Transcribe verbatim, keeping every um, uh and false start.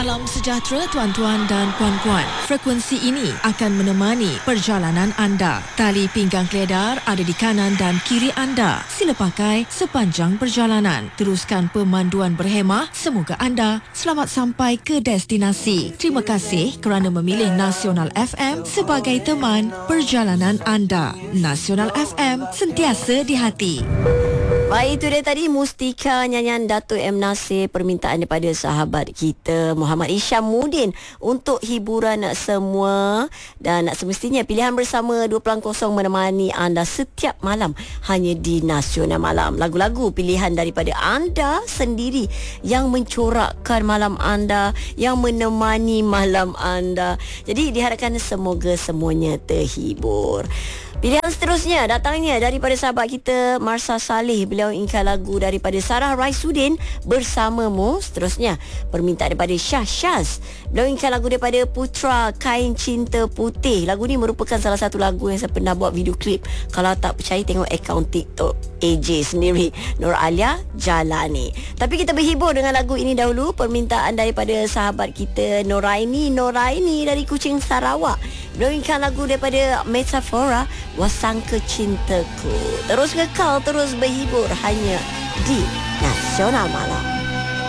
Salam sejahtera tuan-tuan dan puan-puan. Frekuensi ini akan menemani perjalanan anda. Tali pinggang keledar ada di kanan dan kiri anda. Sila pakai sepanjang perjalanan. Teruskan pemanduan berhemah. Semoga anda selamat sampai ke destinasi. Terima kasih kerana memilih Nasional F M sebagai teman perjalanan anda. Nasional F M, sentiasa di hati. Baik, itu dia tadi Mustika, nyanyian Dato' M. Nasir, permintaan daripada sahabat kita Muhammad Isyamuddin untuk hiburan semua. Dan semestinya pilihan bersama dua pelang kosong menemani anda setiap malam hanya di Nasional Malam. Lagu-lagu pilihan daripada anda sendiri yang mencorakkan malam anda, yang menemani malam anda. Jadi diharapkan semoga semuanya terhibur. Pilihan seterusnya datangnya daripada sahabat kita Marsa Saleh. Beliau inginkan lagu daripada Sarah Raisuddin, Bersamamu. Seterusnya permintaan daripada Syah Syaz. Beliau inginkan lagu daripada Putra, Kain Cinta Putih. Lagu ni merupakan salah satu lagu yang saya pernah buat video klip. Kalau tak percaya, tengok akaun TikTok A J sendiri, Nur Alia Jalani. Tapi kita berhibur dengan lagu ini dahulu. Permintaan daripada sahabat kita Noraini Noraini dari Kuching, Sarawak. Beliau inginkan lagu daripada Metafora, Wasangka Cintaku. Terus kekal, terus berhibur hanya di Nasional Malam.